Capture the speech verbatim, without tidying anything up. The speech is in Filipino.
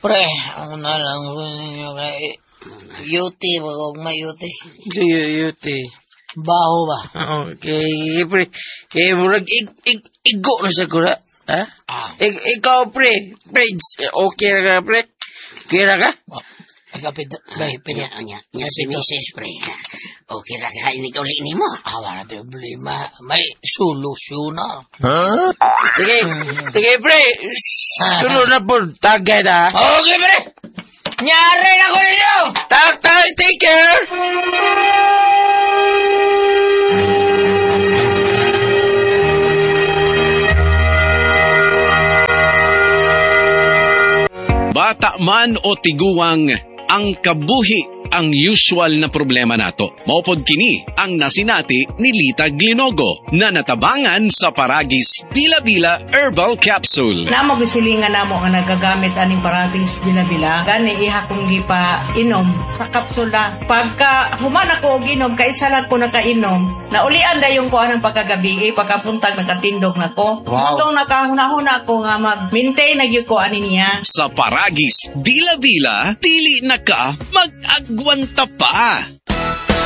Pre, ako na lang ko ninyo kay Yuti, wag may Yuti. Yuti. Baho ba? Okay, pre. Kaya murag igo na sa kura. Ha? Ah. Ikaw, pre. Pre, okay na ka, pre? Okay na ka? Ikapit, bay, pwede. Nya, nya si Missus Pre. Okay ra ka ini uli ni mo. Awa na problema. May solusyon na. Huh? Sige, sige, pre. Sunod na po. Tagay na. Okay, pre. Nyari na ko ninyo. Tak, tak, take care. Bata man o tiguang, ang kabuhi ang usual na problema nato. Maupod kini ang nasinati ni Lita Glinogo na natabangan sa Paragis Bila-Bila Herbal Capsule. Namo gisilingan namo nga nagagamit aning Paragis Bila-Bila. Gani iha kong gipa inom sa kapsula. Pagka human ako og inom, kaisa lang ko nakainom, naulian dayon ko anang pagkagabi, eh, pagkapuntag nakatindog nako. Wow. Itong nakahunahuna ko nga mag-maintain na gyud ko ani niya. Sa Paragis Bila-Bila, dili na ka mag-agwanta pa.